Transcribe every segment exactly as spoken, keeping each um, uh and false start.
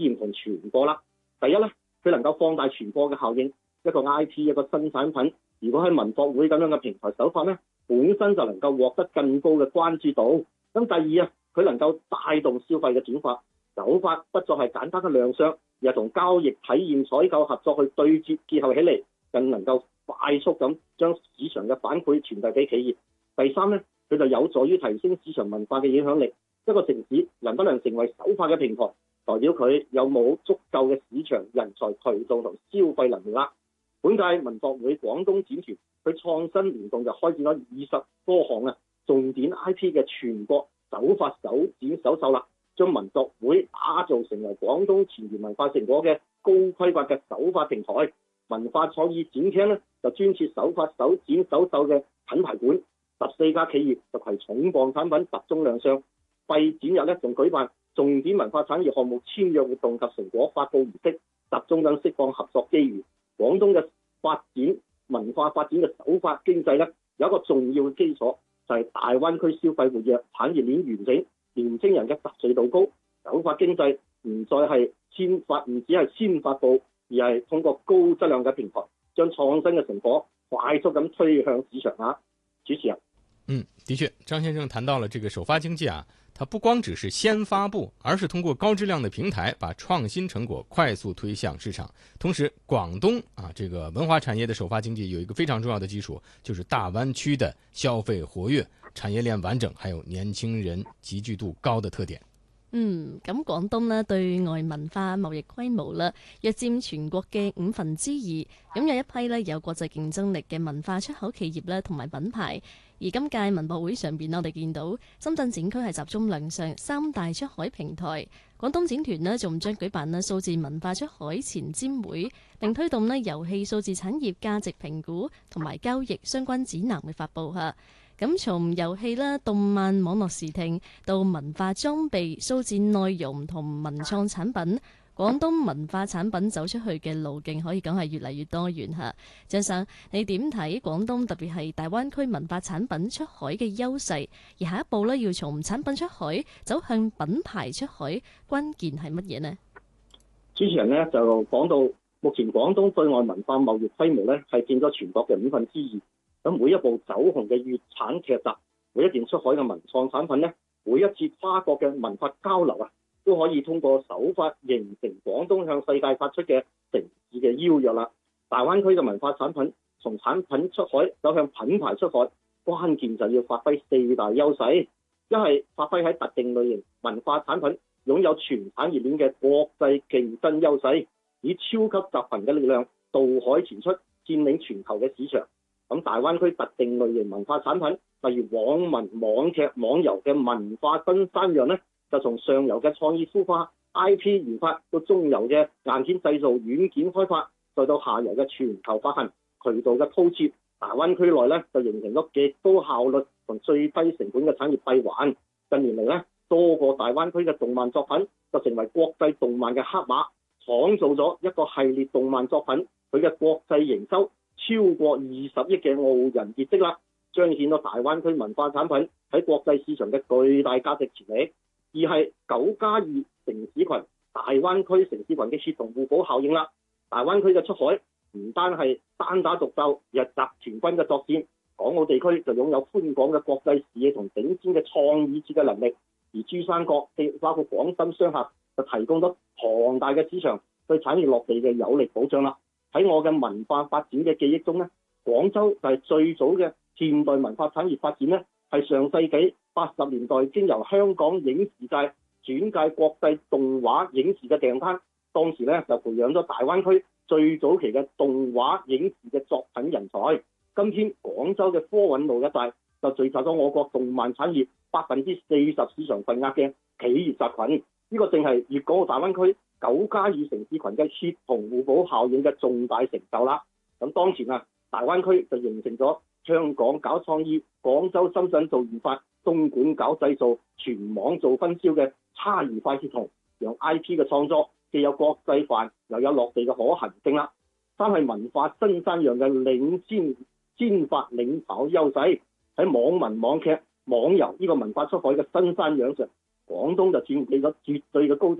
驗同傳播啦。第一咧，佢能夠放大傳播嘅效應，一個 I P 一個新產品，如果喺文博會咁樣嘅平台首發咧，本身就能夠獲得更高嘅關注度。咁第二啊，佢能夠帶動消費嘅轉化，首發不再係簡單嘅亮相，而係同交易體驗採購合作去對接結合起嚟，更能夠快速咁將市場嘅反饋傳遞俾企業。第三咧，佢就有助於提升市場文化嘅影響力。一個城市能不能成為首發嘅平台，代表佢有冇足夠嘅市場人才渠道同消費能力啦。本屆文博會廣東展團佢創新聯動就開展咗二十多項啊重點 I P 嘅全國首發首展首秀啦，將文博會打造成為廣東前沿文化成果嘅高規劃嘅首發平台。文化創意展廳咧就專設首發首展首秀嘅品牌館，十四家企業就攜重磅產品集中亮相。閉展日咧仲舉辦重點文化產業項目簽約活動及成果發佈儀式，集中緊釋放合作機遇。廣東嘅發展文化發展嘅首發經濟咧有一個重要嘅基礎，就係、是、大灣區消費活躍、產業鏈完整、年輕人嘅集聚度高。首發經濟唔再係先發，唔只係先發佈，而係通過高質量嘅平台，將創新嘅成果快速咁推向市場啊！主持人， 嗯，的確，張先生談到了這個首發經濟啊。它不光只是先發布，而是通過高質量的平台把創新成果快速推向市場。同時，廣東啊這個文化產業的首發經濟有一個非常重要的基礎，就是大灣區的消費活躍、產業鏈完整，還有年輕人集聚度高的特點。 嗯，咁廣東呢對外文化貿易規模呢約佔全國嘅五分之二，咁有一批呢有國際競爭力嘅文化出口企業呢同埋品牌。而今屆文博會上邊，我哋見到深圳展區係集中亮相三大出海平台，廣東展團呢仲將舉辦呢數字文化出海前瞻會，並推動呢遊戲數字產業價值評估同埋交易相關指南嘅發布嚇。咁從遊戲啦、動漫、網絡視聽到文化裝備、數字內容同文創產品，廣東文化產品走出去嘅路徑可以講係越嚟越多元嚇。張生，你點睇廣東特別係大灣區文化產品出海嘅優勢？而下一步呢，要從產品出海走向品牌出海，關鍵係乜嘢呢？ 主持人呢就講到，目前廣東對外文化貿易規模呢係佔咗全國嘅五分之二。咁每一部走紅嘅粵產劇集，每一件出海嘅文創產品呢，每一次跨國嘅文化交流啊，都可以通過首發形成廣東向世界發出嘅城市嘅邀約啦。大灣區嘅文化產品從產品出海走向品牌出海，關鍵就要發揮四大優勢。一係發揮喺特定類型文化產品擁有全產業鏈嘅國際競爭優勢，以超級集群嘅力量渡海前出，佔領全球嘅市場。咁大灣區特定類型文化產品，例如網文、網劇、網遊嘅文化新山樣呢，就從上游嘅創意孵化、I P 研發到中游嘅硬件製造、軟件開發，再到下游嘅全球發行渠道嘅鋪設，大灣區內呢就形成咗極高效率同最低成本嘅產業閉環。近年嚟呢，多個大灣區嘅動漫作品就成為國際動漫嘅黑馬，創造咗一個系列動漫作品，佢嘅國際營收超過二十億嘅傲人業績啦，彰顯到大灣區文化產品喺國際市場嘅巨大價值潛力。二係九加二城市群、大灣區城市群嘅協同互補效應啦。大灣區嘅出海唔單係單打獨鬥，而係集團軍嘅作戰。港澳地區就擁有寬廣嘅國際視野同頂尖嘅創意設計能力，而珠三角包括廣深雙峽就提供咗龐大嘅市場對產業落地嘅有力保障啦。喺我嘅文化發展嘅記憶中呢，廣州就係最早嘅現代文化產業發展呢，係上世紀八十年代經由香港影視界轉介國際動畫影視嘅訂單，當時呢就培養咗大灣區最早期嘅動畫影視嘅作品人才。今天廣州嘅科韻路一帶就聚集咗我國動漫產業百分之四十市場份額嘅企業集群，呢、這個正係粵港澳大灣區九加二城市群嘅協同互補效應嘅重大成就啦。咁當前啊，大灣區就形成咗香港搞創意、廣州、深圳做研發、東莞搞製造、全網做分銷嘅差異化協同，讓 I P 嘅創作既有國際化，又有落地嘅可行性啦。三係文化新山樣嘅領先先發領跑優勢，喺網文、網劇、網遊呢個文化出海嘅新山樣上，廣東就佔據咗絕對嘅高地。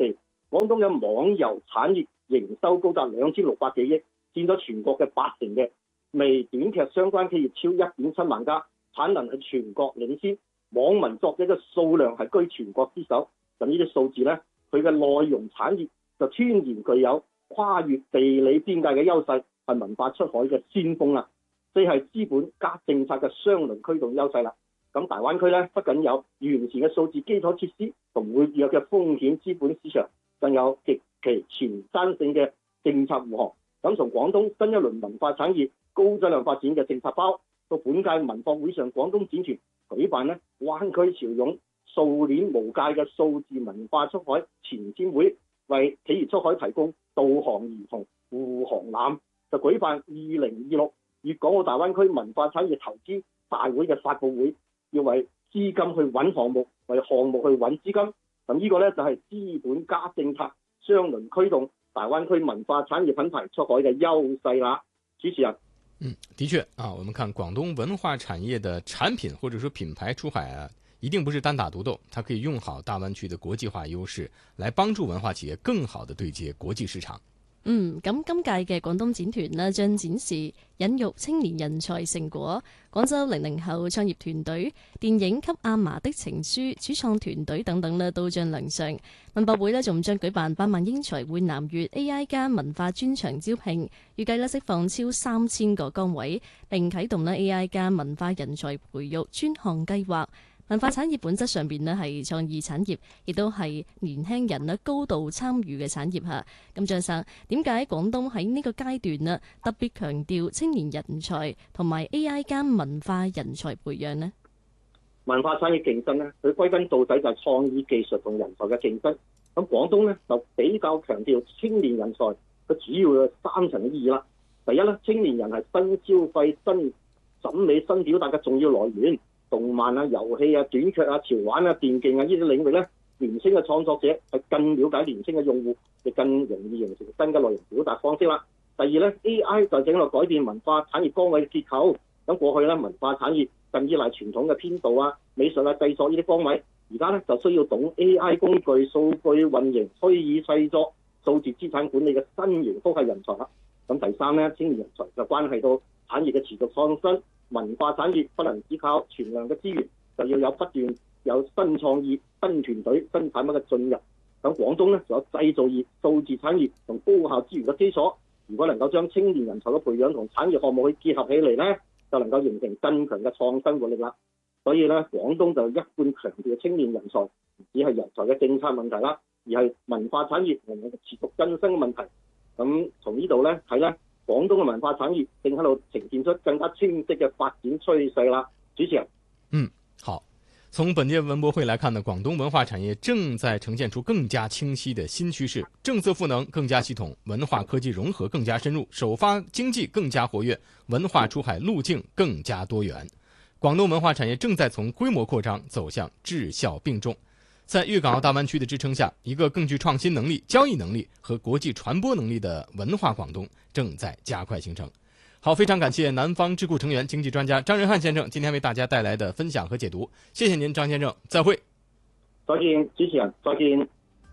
廣東嘅網遊產業營收高達兩千六百幾億，佔咗全國嘅八成嘅。微短劇相關企業超一點七萬家，產能係全國領先，網民作者嘅數量係居全國之首。咁呢啲數字呢，佢嘅內容產業就天然具有跨越地理邊界嘅優勢，係文化出海嘅先鋒啦。四係資本加政策嘅雙輪驅動優勢啦。咁大灣區咧，不僅有完善嘅數字基礎設施同活躍嘅風險資本市場，更有極其前瞻性嘅政策護航。咁從廣東新一輪文化產業高質量發展嘅政策包，到本屆文化會上廣東展團舉辦咧灣區潮湧數鏈無界嘅數字文化出海前瞻會，為企業出海提供導航儀同護航纜，就舉辦二零二六粵港澳大灣區文化產業投資大會嘅發佈會，要為資金去揾項目，為項目去揾資金。咁呢個咧就係資本加政策雙輪驅動大灣區文化產業品牌出海嘅優勢啦。主持人， 嗯，的確啊，我們看廣東文化產業的產品或者說品牌出海啊，一定不是單打獨鬥，它可以用好大灣區的國際化優勢，來幫助文化企業更好地對接國際市場。 嗯，咁今屆嘅廣東展團呢，將展示引育青年人才成果、廣州零零後創業團隊、電影《給阿嫲的情書》主創團隊等等呢，都將亮相。文博會呢，仲將舉辦百萬英才會南粵 A I 加文化專場招聘，預計呢釋放超三千個崗位，並啟動呢 A I 加文化人才培育專項計劃。文化產業本質上邊呢係創意產業，亦都係年輕人呢高度參與嘅產業嚇。咁張生，點解廣東喺呢個階段呢特別強調青年人才同埋 A I 加文化人才培養呢？ 文化產業競爭呢，佢歸根到底就係創意技術同人才嘅競爭。咁廣東呢，就比較強調青年人才佢主要嘅三層嘅意義啦。第一呢，青年人係新消費、新審美、新表達嘅重要來源。動漫啊、遊戲啊、短劇啊、潮玩啊、電競啊呢啲領域咧，年輕嘅創作者係更了解年輕嘅用戶，亦更容易形成新嘅內容表達方式啦。第二咧 ，A I 就整落改變文化產業崗位嘅結構。咁過去咧，文化產業更依賴傳統嘅編導啊、美術啊、製作呢啲崗位，而家咧就需要懂 A I 工具、數據運營、虛擬製作、數字資產管理嘅新型科技人才啦。咁第三咧，青年人才就關係到產業嘅持續創新。文化產業不能只靠存量嘅資源，就要有不斷有新創意、新團隊、新產品嘅進入。咁廣東咧，就有製造業、數字產業同高效資源嘅基礎。如果能夠將青年人才嘅培養同產業項目去結合起嚟咧，就能夠形成更強嘅創新活力啦。所以咧，廣東就一貫強調青年人才，唔只係人才嘅政策問題啦，而係文化產業能夠持續更新嘅問題。咁從呢度咧睇咧。廣東嘅文化產業正喺度呈現出更加清晰嘅發展趨勢啦。主持人， 嗯，好。從本屆文博會來看呢，廣東文化產業正在呈現出更加清晰的新趨勢，政策賦能更加系統，文化科技融合更加深入，首發經濟更加活躍，文化出海路徑更加多元。廣東文化產業正在從規模擴張走向質效並重。在粵港澳大灣區的支撐下，一個更具創新能力、交易能力和國際傳播能力的文化廣東正在加快形成。好，非常感謝南方智庫成員、經濟專家張仁漢先生今天為大家帶來的分享和解讀。謝謝您，張先生，再會。 再見，主持人，再見。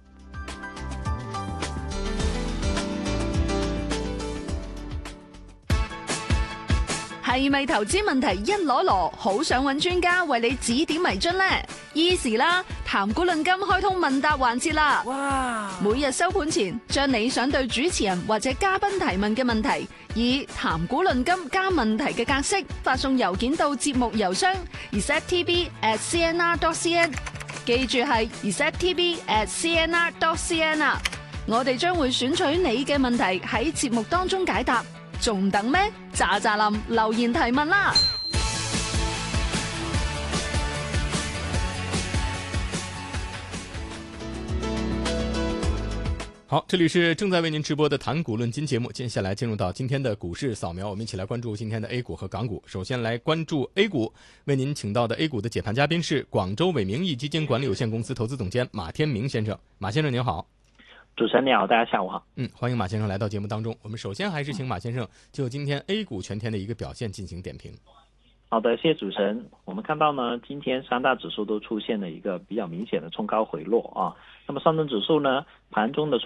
係咪投資問題一籮籮，好想揾專家為你指點迷津呢？依時啦，談古論今開通問答環節啦！哇！每日收盤前，將你想對主持人或者嘉賓提問嘅問題，以談古論今加問題嘅格式發送郵件到節目郵箱 r s e t t v at c n r dot c n， 記住係 r s e t t v at c n r dot c n 啊！我哋將會選取你嘅問題喺節目當中解答。仲等咩？喳喳林留言提問啦！ 好，這裡是正在為您直播的談股論金節目，接下來進入到今天的股市掃描，我們一起來關注今天的 A 股和港股。首先來關注 A 股，為您請到的 A 股的解盤嘉賓是廣州偉明義基金管理有限公司投資總監馬天明先生。馬先生您好。 主持人你好，大家下午好。 嗯，歡迎馬先生來到節目當中。我們首先還是請馬先生就今天 A 股全天的一個表現進行點評。 好的，谢谢主持人。我们看到呢，今天三大指数都出现了一个比较明显的冲高回落啊。那么上证指数呢，盘中的时候